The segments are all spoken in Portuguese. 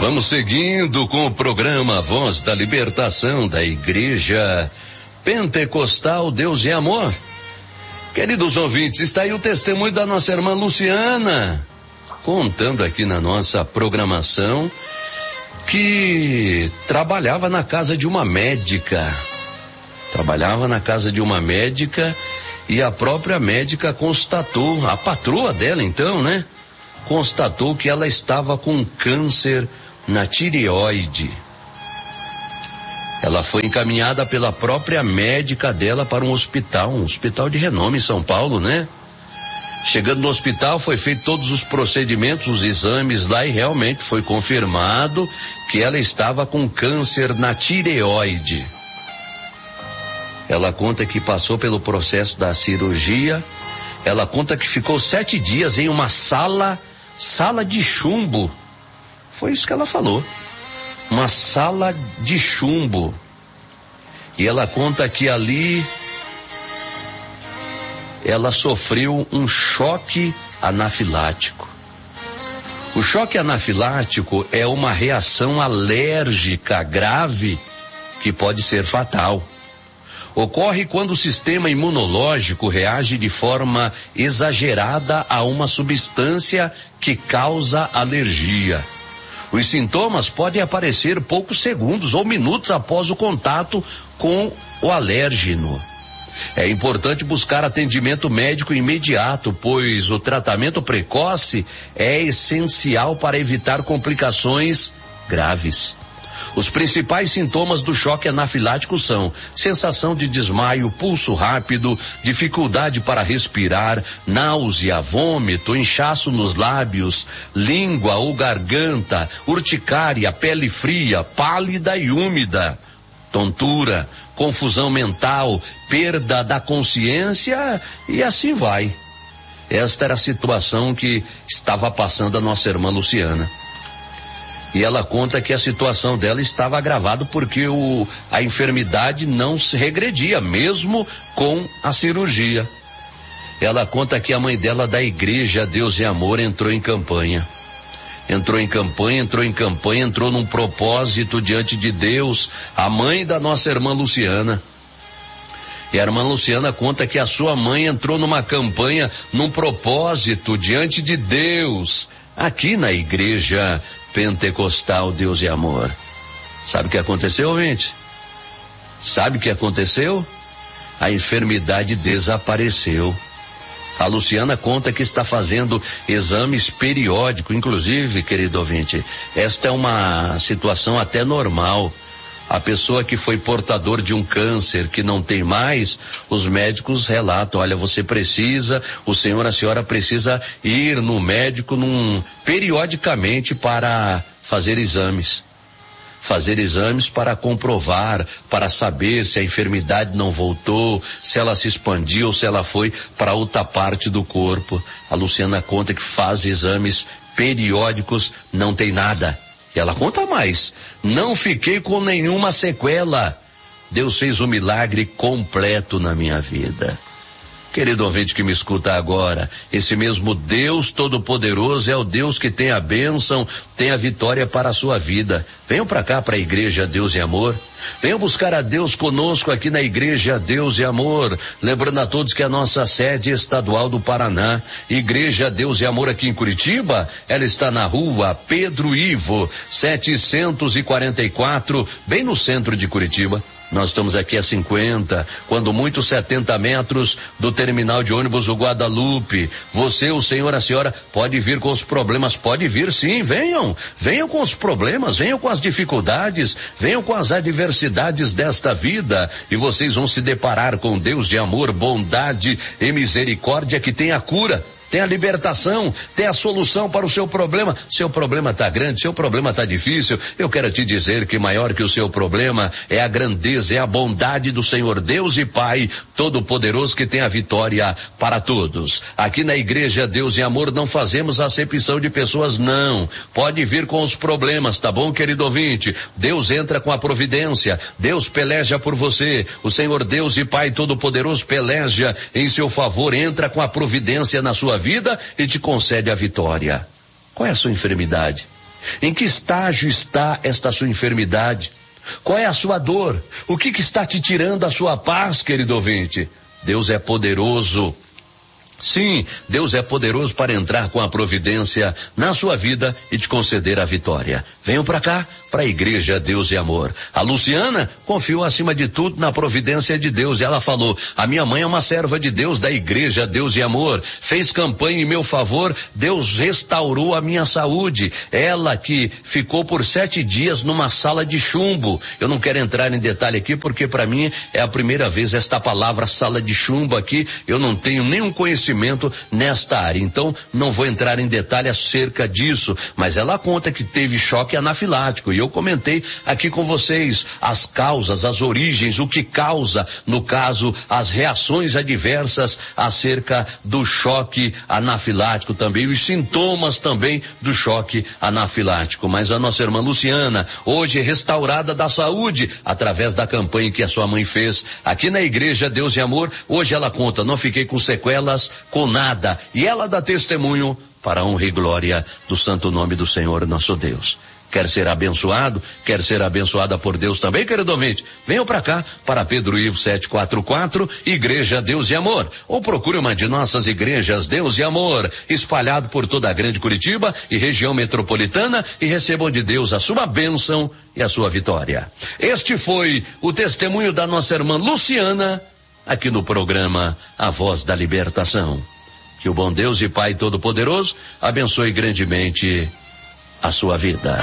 Vamos seguindo com o programa Voz da Libertação da Igreja Pentecostal Deus e Amor. Queridos ouvintes, está aí o testemunho da nossa irmã Luciana, contando aqui na nossa programação que trabalhava na casa de uma médica. E a própria médica constatou, a patroa dela então, né? Constatou que ela estava com câncer na tireoide. Ela foi encaminhada pela própria médica dela para um hospital de renome em São Paulo, né? Chegando no hospital, foi feito todos os procedimentos, os exames lá, e realmente foi confirmado que ela estava com câncer na tireoide. Ela conta que passou pelo processo da cirurgia. Ela conta que ficou 7 dias em uma sala de chumbo. Foi isso que ela falou. Uma sala de chumbo. E ela conta que ali ela sofreu um choque anafilático. O choque anafilático é uma reação alérgica grave que pode ser fatal. Ocorre quando o sistema imunológico reage de forma exagerada a uma substância que causa alergia. Os sintomas podem aparecer poucos segundos ou minutos após o contato com o alérgeno. É importante buscar atendimento médico imediato, pois o tratamento precoce é essencial para evitar complicações graves. Os principais sintomas do choque anafilático são sensação de desmaio, pulso rápido, dificuldade para respirar, náusea, vômito, inchaço nos lábios, língua ou garganta, urticária, pele fria, pálida e úmida, tontura, confusão mental, perda da consciência e assim vai. Esta era a situação que estava passando a nossa irmã Luciana. E ela conta que a situação dela estava agravada porque a enfermidade não se regredia, mesmo com a cirurgia. Ela conta que a mãe dela da igreja Deus e Amor entrou em campanha, entrou num propósito diante de Deus, a mãe da nossa irmã Luciana. E a irmã Luciana conta que a sua mãe entrou numa campanha, num propósito diante de Deus, aqui na igreja Pentecostal Deus e Amor. Sabe o que aconteceu, gente? Sabe o que aconteceu? A enfermidade desapareceu. A Luciana conta que está fazendo exames periódicos, inclusive, querido ouvinte, esta é uma situação até normal. A pessoa que foi portador de um câncer que não tem mais, os médicos relatam, olha, você precisa, a senhora precisa ir no médico periodicamente para fazer exames para comprovar, para saber se a enfermidade não voltou, se ela se expandiu ou se ela foi para outra parte do corpo. A Luciana conta que faz exames periódicos, não tem nada. E ela conta mais, não fiquei com nenhuma sequela. Deus fez um milagre completo na minha vida. Querido ouvinte que me escuta agora, esse mesmo Deus Todo-Poderoso é o Deus que tem a bênção, tem a vitória para a sua vida. Venham para cá, para a igreja Deus e Amor. Venham buscar a Deus conosco aqui na igreja Deus e Amor. Lembrando a todos que a nossa sede estadual do Paraná, igreja Deus e Amor aqui em Curitiba, ela está na rua Pedro Ivo, 744, bem no centro de Curitiba. Nós estamos aqui a 50, quando muito 70 metros do terminal de ônibus do Guadalupe. Você, o senhor, a senhora, pode vir com os problemas, pode vir sim, venham com os problemas, venham com as dificuldades, venham com as adversidades desta vida e vocês vão se deparar com Deus de amor, bondade e misericórdia que tem a cura. Tem a libertação, tem a solução para o seu problema. Seu problema está grande, seu problema está difícil. Eu quero te dizer que maior que o seu problema é a grandeza, é a bondade do Senhor Deus e Pai Todo-Poderoso que tem a vitória para todos. Aqui na igreja Deus e Amor não fazemos acepção de pessoas, não. Pode vir com os problemas, tá bom, querido ouvinte? Deus entra com a providência, Deus peleja por você. O Senhor Deus e Pai Todo-Poderoso peleja em seu favor, entra com a providência na sua vida e te concede a vitória. Qual é a sua enfermidade? Em que estágio está esta sua enfermidade? Qual é a sua dor? O que está te tirando a sua paz, querido ouvinte? Deus é poderoso. Sim, Deus é poderoso para entrar com a providência na sua vida e te conceder a vitória. Venham para cá, para a Igreja Deus e Amor. A Luciana confiou acima de tudo na providência de Deus e ela falou: a minha mãe é uma serva de Deus da Igreja Deus e Amor, fez campanha em meu favor, Deus restaurou a minha saúde. Ela que ficou por 7 dias numa sala de chumbo. Eu não quero entrar em detalhe aqui porque para mim é a primeira vez esta palavra sala de chumbo aqui, eu não tenho nenhum conhecimento nesta área, então não vou entrar em detalhe acerca disso, mas ela conta que teve choque anafilático e eu comentei aqui com vocês as causas, as origens, o que causa, no caso, as reações adversas acerca do choque anafilático também, os sintomas também do choque anafilático. Mas a nossa irmã Luciana, hoje restaurada da saúde, através da campanha que a sua mãe fez aqui na Igreja Deus e Amor, hoje ela conta: não fiquei com sequelas, com nada, e ela dá testemunho para a honra e glória do santo nome do Senhor nosso Deus. Quer ser abençoado? Quer ser abençoada por Deus também, querido ouvinte? Venham para cá, para Pedro Ivo 744, Igreja Deus e Amor. Ou procure uma de nossas igrejas Deus e Amor, espalhado por toda a grande Curitiba e região metropolitana, e recebam de Deus a sua bênção e a sua vitória. Este foi o testemunho da nossa irmã Luciana, aqui no programa A Voz da Libertação. Que o bom Deus e Pai Todo-Poderoso abençoe grandemente a sua vida.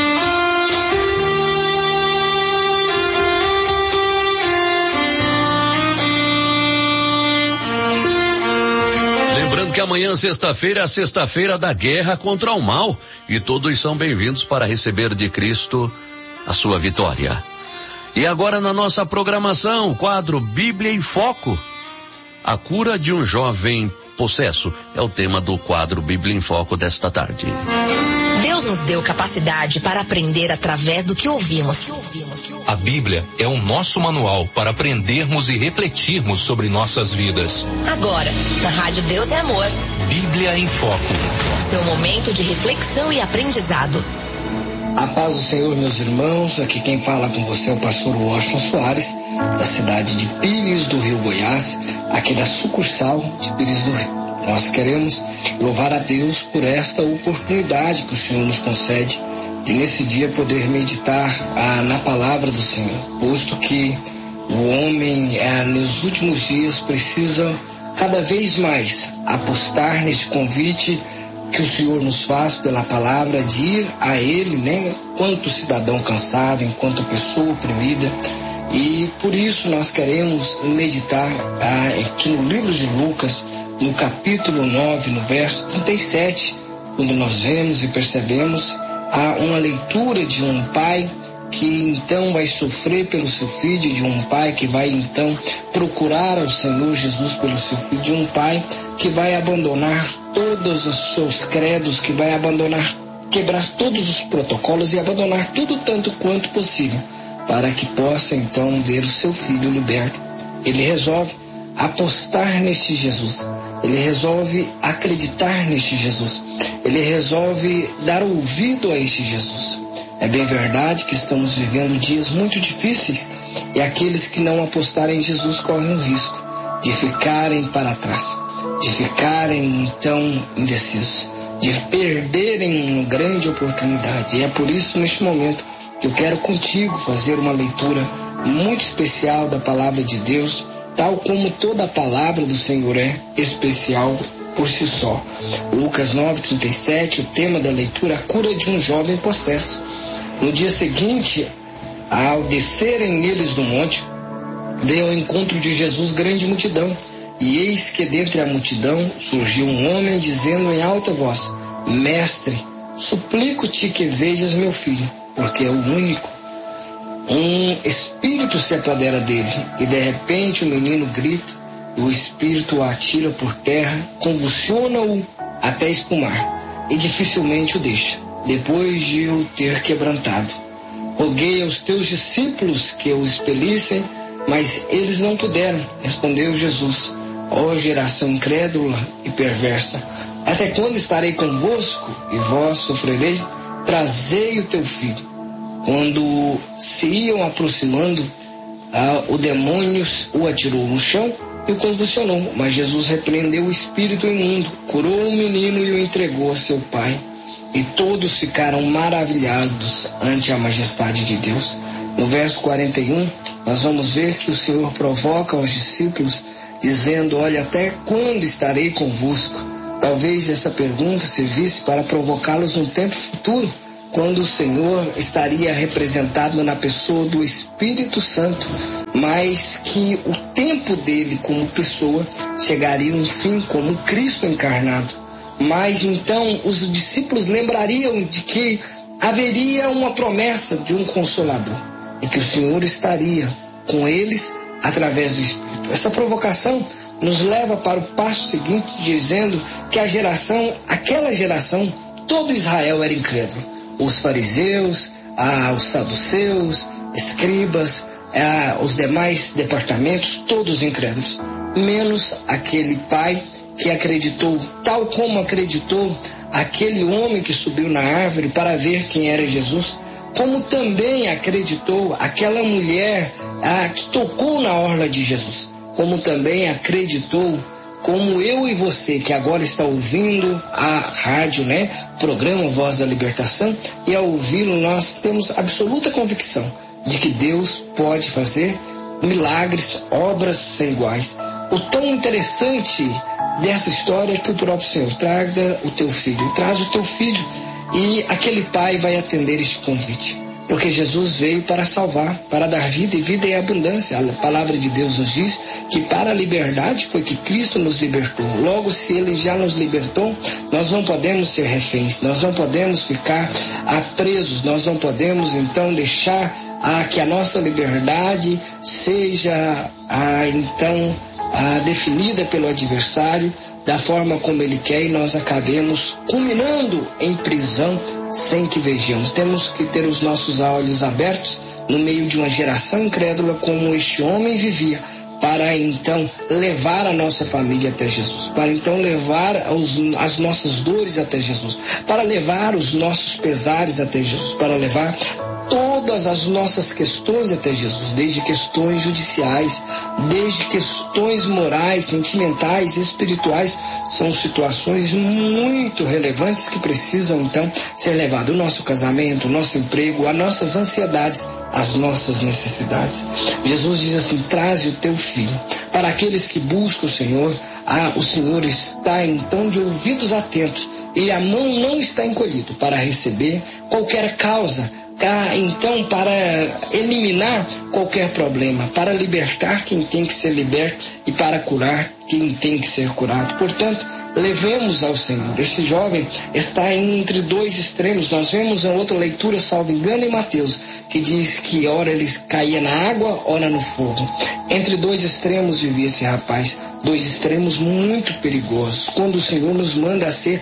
Lembrando que amanhã, sexta-feira, é a sexta-feira da guerra contra o mal, e todos são bem-vindos para receber de Cristo a sua vitória. E agora na nossa programação, o quadro Bíblia em Foco. A cura de um jovem possesso é o tema do quadro Bíblia em Foco desta tarde. Deus nos deu capacidade para aprender através do que ouvimos. A Bíblia é o nosso manual para aprendermos e refletirmos sobre nossas vidas. Agora, na Rádio Deus é Amor. Bíblia em Foco. Seu momento de reflexão e aprendizado. A paz do Senhor, meus irmãos. Aqui quem fala com você é o pastor Washington Soares, da cidade de Pires do Rio, Goiás, aqui da sucursal de Pires do Rio. Nós queremos louvar a Deus por esta oportunidade que o Senhor nos concede de nesse dia poder meditar na palavra do Senhor, posto que o homem nos últimos dias precisa cada vez mais apostar neste convite que o Senhor nos faz pela palavra de ir a Ele, né? Enquanto cidadão cansado, enquanto pessoa oprimida. E por isso nós queremos meditar aqui no livro de Lucas, no capítulo 9, no verso 37, quando nós vemos e percebemos uma leitura de um pai que então vai sofrer pelo seu filho, de um pai que vai então procurar ao Senhor Jesus pelo seu filho, de um pai que vai abandonar todos os seus credos, que vai quebrar todos os protocolos e abandonar tudo tanto quanto possível, para que possa então ver o seu filho liberto. Ele resolve apostar neste Jesus, ele resolve acreditar neste Jesus, ele resolve dar ouvido a este Jesus. É bem verdade que estamos vivendo dias muito difíceis e aqueles que não apostarem em Jesus correm o risco de ficarem para trás, de ficarem então indecisos, de perderem uma grande oportunidade. E é por isso, neste momento, que eu quero contigo fazer uma leitura muito especial da palavra de Deus, tal como toda a palavra do Senhor é especial por si só. Lucas 9:37, o tema da leitura, a cura de um jovem possesso. No dia seguinte, ao descerem eles do monte, veio ao encontro de Jesus grande multidão, e eis que dentre a multidão surgiu um homem dizendo em alta voz: Mestre, suplico-te que vejas meu filho, porque é o único. Um espírito se apodera dele, e de repente o menino grita, e o espírito o atira por terra, convulsiona-o até espumar, e dificilmente o deixa, depois de o ter quebrantado. Roguei aos teus discípulos que o expelissem, mas eles não puderam. Respondeu Jesus: ó geração incrédula e perversa, até quando estarei convosco e vós sofrerei? trazei o teu filho. Quando se iam aproximando, o demônio o atirou no chão e o convulsionou, mas Jesus repreendeu o espírito imundo, curou o menino e o entregou a seu pai. E todos ficaram maravilhados ante a majestade de Deus. No verso 41, nós vamos ver que o Senhor provoca os discípulos, dizendo: olha, até quando estarei convosco? Talvez essa pergunta servisse para provocá-los no tempo futuro, quando o Senhor estaria representado na pessoa do Espírito Santo, mas que o tempo dele como pessoa chegaria a um fim como Cristo encarnado. Mas então os discípulos lembrariam de que haveria uma promessa de um Consolador e que o Senhor estaria com eles através do Espírito. Essa provocação nos leva para o passo seguinte, dizendo que aquela geração, todo Israel era incrédulo. Os fariseus, os saduceus, escribas, os demais departamentos, todos incrédulos, menos aquele pai que acreditou, tal como acreditou aquele homem que subiu na árvore para ver quem era Jesus, como também acreditou aquela mulher que tocou na orla de Jesus, como também acreditou, como eu e você que agora está ouvindo a rádio, programa Voz da Libertação, e ao ouvi-lo nós temos absoluta convicção de que Deus pode fazer milagres, obras sem iguais. O tão interessante dessa história é que o próprio Senhor traz o teu filho, e aquele pai vai atender este convite, porque Jesus veio para salvar, para dar vida e vida em abundância. A palavra de Deus nos diz que para a liberdade foi que Cristo nos libertou. Logo, se Ele já nos libertou, nós não podemos ser reféns, nós não podemos ficar presos, nós não podemos então deixar que a nossa liberdade seja definida pelo adversário da forma como ele quer, e nós acabemos culminando em prisão sem que vejamos. Temos que ter os nossos olhos abertos no meio de uma geração incrédula como este homem vivia, para então levar a nossa família até Jesus, para então levar as nossas dores até Jesus, para levar os nossos pesares até Jesus, para levar todas as nossas questões até Jesus, desde questões judiciais, desde questões morais, sentimentais, espirituais. São situações muito relevantes que precisam então ser levadas. O nosso casamento, o nosso emprego, as nossas ansiedades, as nossas necessidades. Jesus diz assim: traze o teu filho. Para aqueles que buscam o Senhor está então de ouvidos atentos, e a mão não está encolhida para receber qualquer causa, então para eliminar qualquer problema, para libertar quem tem que ser liberto e para curar quem tem que ser curado. Portanto, levemos ao Senhor. Este jovem está entre dois extremos. Nós vemos a outra leitura, salvo engano, em Mateus, que diz que ora ele caía na água, ora no fogo. Entre dois extremos vivia esse rapaz, dois extremos muito perigosos. Quando o Senhor nos manda a ser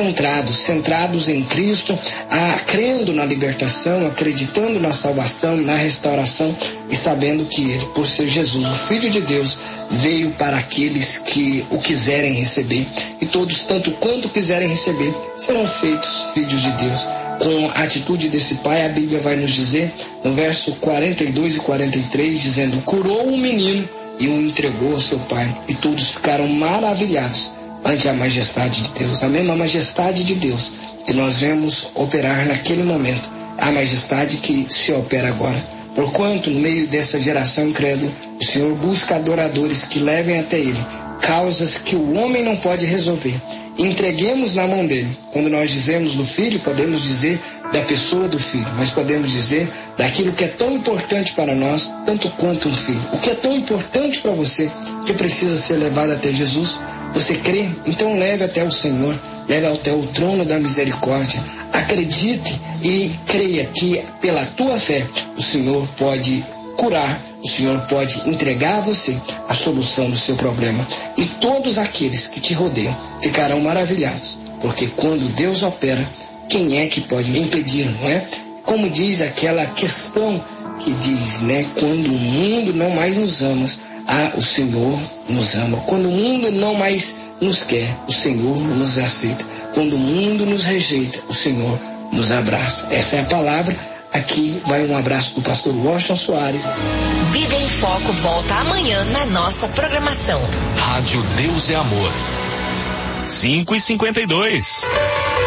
centrados em Cristo, crendo na libertação, acreditando na salvação, na restauração, e sabendo que Ele, por ser Jesus, o Filho de Deus, veio para aqueles que o quiserem receber, e todos, tanto quanto quiserem receber, serão feitos filhos de Deus. Com a atitude desse pai, a Bíblia vai nos dizer, no verso 42 e 43, dizendo: curou o menino e o entregou ao seu pai, e todos ficaram maravilhados ante a majestade de Deus. A mesma majestade de Deus que nós vemos operar naquele momento, a majestade que se opera agora. Porquanto, no meio dessa geração incrédula, o Senhor busca adoradores que levem até Ele causas que o homem não pode resolver. Entreguemos na mão dele. Quando nós dizemos do Filho, podemos dizer da pessoa do Filho, mas podemos dizer daquilo que é tão importante para nós, tanto quanto um filho. O que é tão importante para você, que precisa ser levado até Jesus, você crê? Então leve até o Senhor, leve até o trono da misericórdia. Acredite e creia que pela tua fé o Senhor pode curar, o Senhor pode entregar a você a solução do seu problema. E todos aqueles que te rodeiam ficarão maravilhados, porque quando Deus opera, quem é que pode impedir, não é? Como diz aquela questão que diz, quando o mundo não mais nos ama, o Senhor nos ama. Quando o mundo não mais nos quer, o Senhor nos aceita. Quando o mundo nos rejeita, o Senhor nos abraça. Essa é a palavra. Aqui vai um abraço do pastor Washington Soares. Vida em Foco volta amanhã na nossa programação. Rádio Deus é Amor. 5h52.